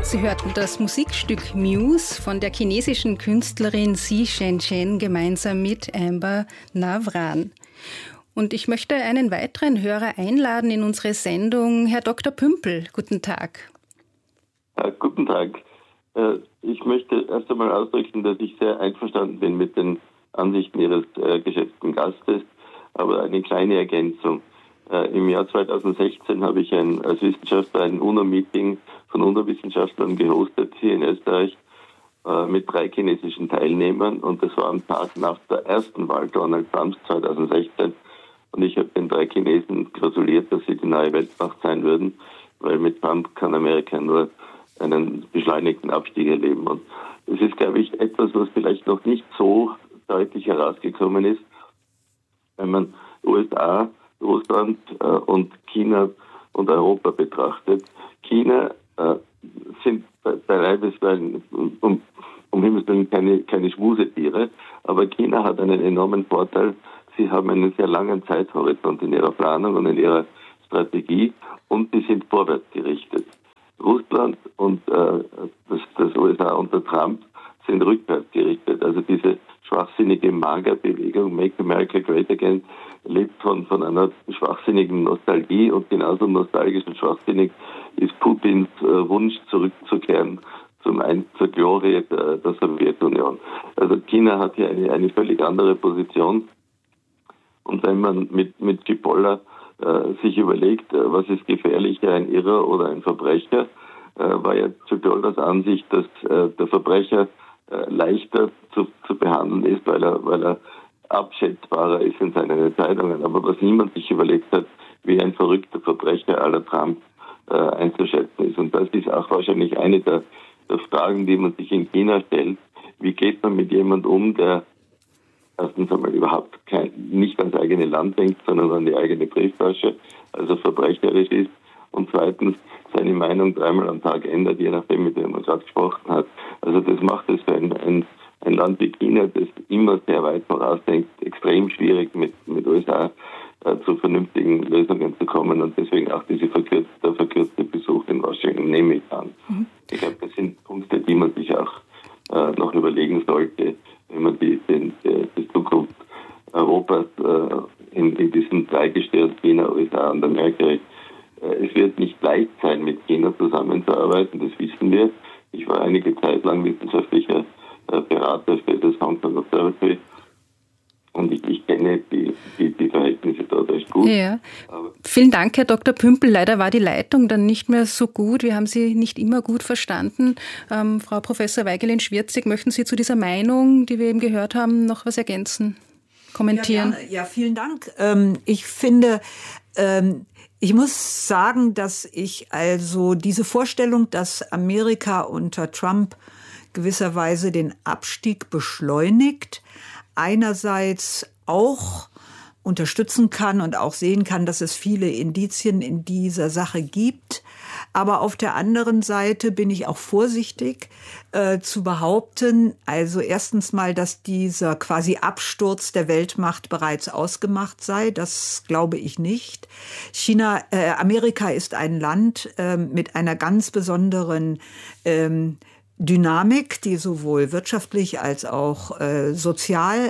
Sie hörten das Musikstück Muse von der chinesischen Künstlerin Xi Shenzhen gemeinsam mit Amber Navran. Und ich möchte einen weiteren Hörer einladen in unsere Sendung. Herr Dr. Pümpel, guten Tag. Guten Tag. Ich möchte erst einmal ausdrücken, dass ich sehr einverstanden bin mit den Ansichten Ihres geschätzten Gastes, aber eine kleine Ergänzung. Im Jahr 2016 habe ich als Wissenschaftler ein UNO-Meeting von UNO-Wissenschaftlern gehostet hier in Österreich mit 3 chinesischen Teilnehmern, und das war am Tag nach der ersten Wahl Donald Trumps 2016, und ich habe den 3 Chinesen gratuliert, dass sie die neue Weltmacht sein würden, weil mit Trump kann Amerika nur einen beschleunigten Abstieg erleben. Und es ist, glaube ich, etwas, was vielleicht noch nicht so deutlich herausgekommen ist, wenn man USA, Russland und China und Europa betrachtet. China sind beileibe um Himmels Willen keine Schmusetiere, aber China hat einen enormen Vorteil. Sie haben einen sehr langen Zeithorizont in ihrer Planung und in ihrer Strategie, und sie sind vorwärts gerichtet. Russland und das USA unter Trump sind rückwärts gerichtet. Also diese schwachsinnige MAGA-Bewegung, Make America Great Again, lebt von einer schwachsinnigen Nostalgie, und genauso nostalgisch und schwachsinnig ist Putins Wunsch zurückzukehren zur Glorie der Sowjetunion. Also China hat hier eine völlig andere Position, und wenn man mit Cipolla sich überlegt, was ist gefährlicher, ein Irrer oder ein Verbrecher, war ja Cipollas Ansicht, dass der Verbrecher leichter zu behandeln ist, weil er abschätzbarer ist in seinen Entscheidungen. Aber was niemand sich überlegt hat, wie ein verrückter Verbrecher à la Trump einzuschätzen ist. Und das ist auch wahrscheinlich eine der Fragen, die man sich in China stellt. Wie geht man mit jemandem um, der erstens einmal überhaupt nicht ans eigene Land denkt, sondern an die eigene Brieftasche, also verbrecherisch ist, und zweitens seine Meinung 3-mal am Tag ändert, je nachdem, mit wem man gerade gesprochen hat. Also das macht es für ein Land wie China, das immer sehr weit vorausdenkt, extrem schwierig mit USA zu vernünftigen Lösungen zu kommen, und deswegen auch der verkürzte Besuch in Washington nehme ich an. Ich glaube, das sind Punkte, die man sich auch noch überlegen sollte, wenn man die Zukunft Europas in diesem Dreigestirn China, USA und Amerika. Es wird nicht leicht sein, mit China zusammenzuarbeiten, das wissen wir. Ich war einige Zeit lang wissenschaftlicher Berater für das Hong Kong Observatory, und ich kenne die Verhältnisse dort recht gut. Ja. Vielen Dank, Herr Dr. Pümpel. Leider war die Leitung dann nicht mehr so gut. Wir haben Sie nicht immer gut verstanden. Frau Professor Weigelin-Schwierzig, möchten Sie zu dieser Meinung, die wir eben gehört haben, noch was ergänzen, kommentieren? Ja, vielen Dank. Ich finde, ich muss sagen, dass ich also diese Vorstellung, dass Amerika unter Trump gewisserweise den Abstieg beschleunigt, einerseits auch unterstützen kann und auch sehen kann, dass es viele Indizien in dieser Sache gibt. Aber auf der anderen Seite bin ich auch vorsichtig zu behaupten, also erstens mal, dass dieser quasi Absturz der Weltmacht bereits ausgemacht sei. Das glaube ich nicht. Amerika ist ein Land mit einer ganz besonderen Dynamik, die sowohl wirtschaftlich als auch sozial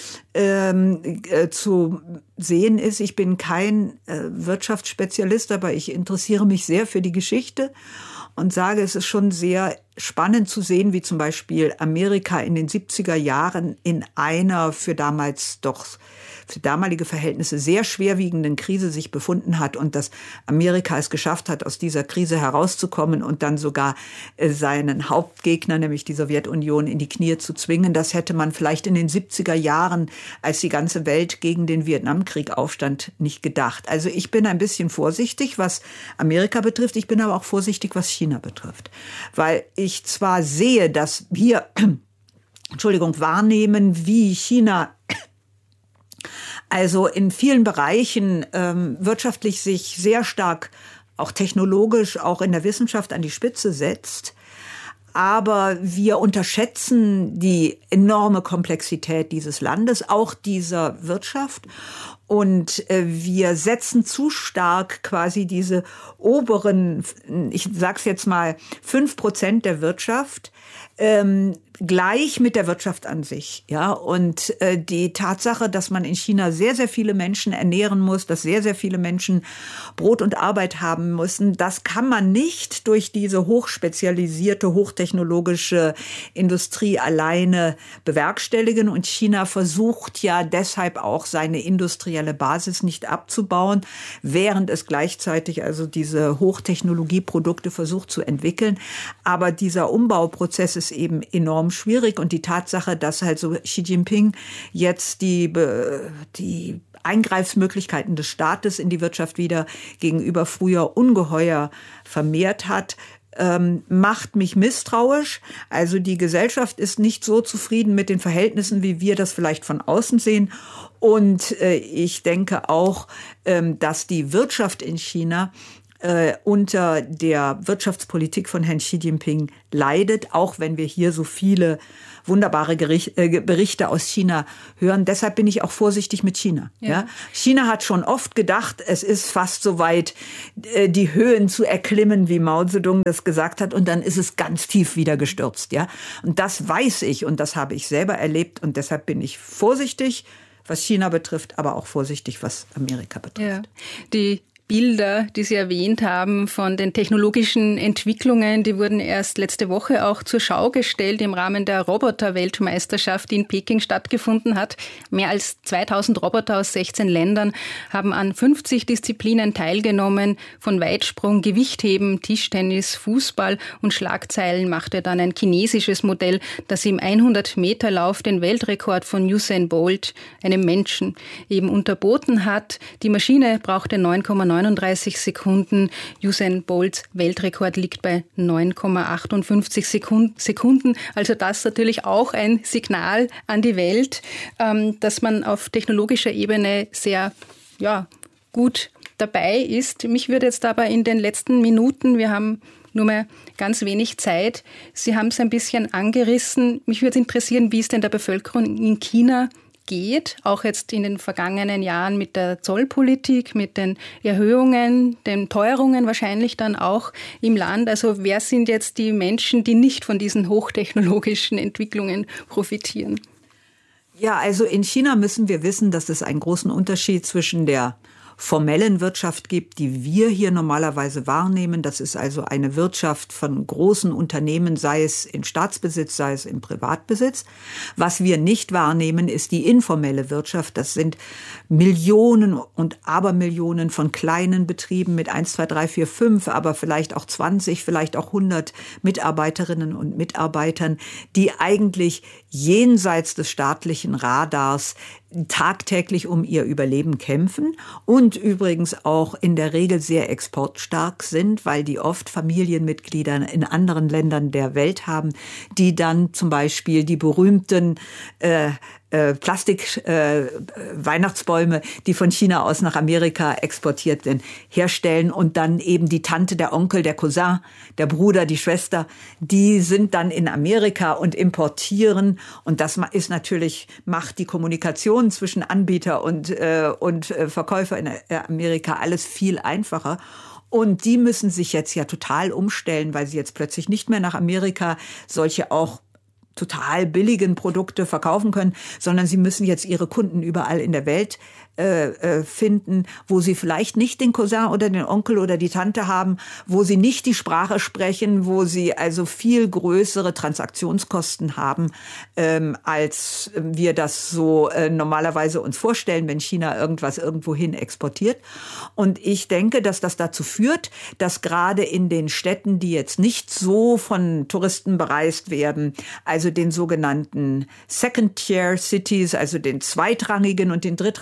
zu sehen ist. Ich bin kein Wirtschaftsspezialist, aber ich interessiere mich sehr für die Geschichte und sage, es ist schon sehr spannend zu sehen, wie zum Beispiel Amerika in den 70er Jahren in einer für damalige Verhältnisse sehr schwerwiegenden Krise sich befunden hat, und dass Amerika es geschafft hat, aus dieser Krise herauszukommen und dann sogar seinen Hauptgegner, nämlich die Sowjetunion, in die Knie zu zwingen. Das hätte man vielleicht in den 70er Jahren, als die ganze Welt gegen den Vietnamkrieg aufstand, nicht gedacht. Also ich bin ein bisschen vorsichtig, was Amerika betrifft. Ich bin aber auch vorsichtig, was China betrifft. Weil ich zwar sehe, dass wir, wahrnehmen, wie China also in vielen Bereichen wirtschaftlich sich sehr stark, auch technologisch, auch in der Wissenschaft an die Spitze setzt. Aber wir unterschätzen die enorme Komplexität dieses Landes, auch dieser Wirtschaft. Und wir setzen zu stark quasi diese oberen, ich sag's jetzt mal, 5% der Wirtschaft gleich mit der Wirtschaft an sich, ja. Und die Tatsache, dass man in China sehr, sehr viele Menschen ernähren muss, dass sehr, sehr viele Menschen Brot und Arbeit haben müssen, das kann man nicht durch diese hochspezialisierte, hochtechnologische Industrie alleine bewerkstelligen. Und China versucht ja deshalb auch seine industrielle Basis nicht abzubauen, während es gleichzeitig also diese Hochtechnologieprodukte versucht zu entwickeln. Aber dieser Umbauprozess ist eben enorm schwierig, und die Tatsache, dass halt so Xi Jinping jetzt die Eingreifsmöglichkeiten des Staates in die Wirtschaft wieder gegenüber früher ungeheuer vermehrt hat, macht mich misstrauisch. Also die Gesellschaft ist nicht so zufrieden mit den Verhältnissen, wie wir das vielleicht von außen sehen. Und ich denke auch, dass die Wirtschaft in China unter der Wirtschaftspolitik von Herrn Xi Jinping leidet, auch wenn wir hier so viele wunderbare Berichte aus China hören. Deshalb bin ich auch vorsichtig mit China. Ja. China hat schon oft gedacht, es ist fast so weit, die Höhen zu erklimmen, wie Mao Zedong das gesagt hat, und dann ist es ganz tief wieder gestürzt. Ja. Und das weiß ich, und das habe ich selber erlebt, und deshalb bin ich vorsichtig, was China betrifft, aber auch vorsichtig, was Amerika betrifft. Ja. Die Bilder, die Sie erwähnt haben von den technologischen Entwicklungen, die wurden erst letzte Woche auch zur Schau gestellt im Rahmen der Roboter-Weltmeisterschaft, die in Peking stattgefunden hat. Mehr als 2000 Roboter aus 16 Ländern haben an 50 Disziplinen teilgenommen, von Weitsprung, Gewichtheben, Tischtennis, Fußball, und Schlagzeilen machte dann ein chinesisches Modell, das im 100-Meter-Lauf den Weltrekord von Usain Bolt, einem Menschen, eben unterboten hat. Die Maschine brauchte 9,39 Sekunden. Usain Bolts Weltrekord liegt bei 9,58 Sekunden. Also das natürlich auch ein Signal an die Welt, dass man auf technologischer Ebene sehr gut dabei ist. Mich würde jetzt aber in den letzten Minuten, wir haben nur mehr ganz wenig Zeit, Sie haben es ein bisschen angerissen. Mich würde interessieren, wie es denn der Bevölkerung in China geht, auch jetzt in den vergangenen Jahren mit der Zollpolitik, mit den Erhöhungen, den Teuerungen wahrscheinlich dann auch im Land. Also wer sind jetzt die Menschen, die nicht von diesen hochtechnologischen Entwicklungen profitieren? Ja, also in China müssen wir wissen, dass es einen großen Unterschied zwischen der formellen Wirtschaft gibt, die wir hier normalerweise wahrnehmen. Das ist also eine Wirtschaft von großen Unternehmen, sei es in Staatsbesitz, sei es im Privatbesitz. Was wir nicht wahrnehmen, ist die informelle Wirtschaft. Das sind Millionen und Abermillionen von kleinen Betrieben mit 1, 2, 3, 4, 5, aber vielleicht auch 20, vielleicht auch 100 Mitarbeiterinnen und Mitarbeitern, die eigentlich jenseits des staatlichen Radars tagtäglich um ihr Überleben kämpfen und übrigens auch in der Regel sehr exportstark sind, weil die oft Familienmitglieder in anderen Ländern der Welt haben, die dann zum Beispiel die berühmten Plastik-Weihnachtsbäume, die von China aus nach Amerika exportiert werden, herstellen, und dann eben die Tante, der Onkel, der Cousin, der Bruder, die Schwester, die sind dann in Amerika und importieren, und das ist natürlich, macht die Kommunikation zwischen Anbieter und Verkäufer in Amerika alles viel einfacher. Und die müssen sich jetzt ja total umstellen, weil sie jetzt plötzlich nicht mehr nach Amerika solche auch total billigen Produkte verkaufen können, sondern sie müssen jetzt ihre Kunden überall in der Welt finden, wo sie vielleicht nicht den Cousin oder den Onkel oder die Tante haben, wo sie nicht die Sprache sprechen, wo sie also viel größere Transaktionskosten haben, als wir das so normalerweise uns vorstellen, wenn China irgendwas irgendwohin exportiert. Und ich denke, dass das dazu führt, dass gerade in den Städten, die jetzt nicht so von Touristen bereist werden, also den sogenannten Second-Tier-Cities, also den zweitrangigen und den drittrangigen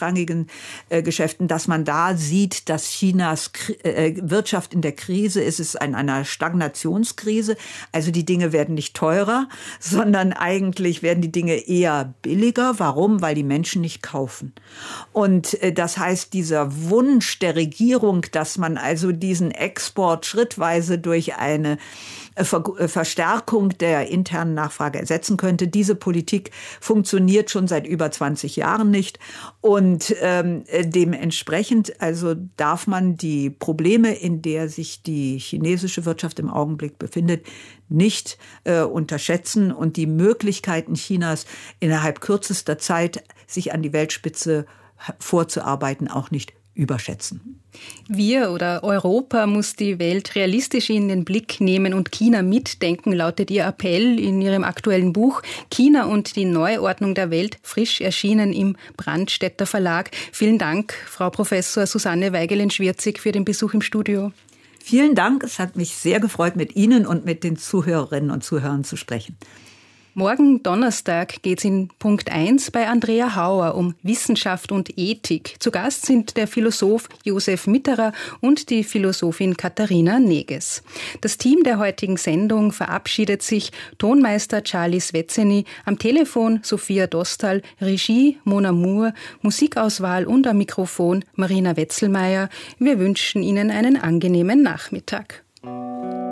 Nachrichtengeschäften, dass man da sieht, dass Chinas Wirtschaft in der Krise ist. Es ist in einer Stagnationskrise. Also die Dinge werden nicht teurer, sondern eigentlich werden die Dinge eher billiger. Warum? Weil die Menschen nicht kaufen. Und das heißt, dieser Wunsch der Regierung, dass man also diesen Export schrittweise durch eine Verstärkung der internen Nachfrage ersetzen könnte. Diese Politik funktioniert schon seit über 20 Jahren nicht. Und dementsprechend also darf man die Probleme, in der sich die chinesische Wirtschaft im Augenblick befindet, nicht unterschätzen und die Möglichkeiten Chinas innerhalb kürzester Zeit sich an die Weltspitze vorzuarbeiten auch nicht überschätzen. Wir oder Europa muss die Welt realistisch in den Blick nehmen und China mitdenken, lautet Ihr Appell in Ihrem aktuellen Buch China und die Neuordnung der Welt, frisch erschienen im Brandstätter Verlag. Vielen Dank, Frau Professor Susanne Weigelin-Schwierzig, für den Besuch im Studio. Vielen Dank, es hat mich sehr gefreut, mit Ihnen und mit den Zuhörerinnen und Zuhörern zu sprechen. Morgen Donnerstag geht's in Punkt 1 bei Andrea Hauer um Wissenschaft und Ethik. Zu Gast sind der Philosoph Josef Mitterer und die Philosophin Katharina Neges. Das Team der heutigen Sendung verabschiedet sich. Tonmeister Charlie Svezzeni, am Telefon Sophia Dostal, Regie Mona Moore, Musikauswahl und am Mikrofon Marina Wetzelmeier. Wir wünschen Ihnen einen angenehmen Nachmittag.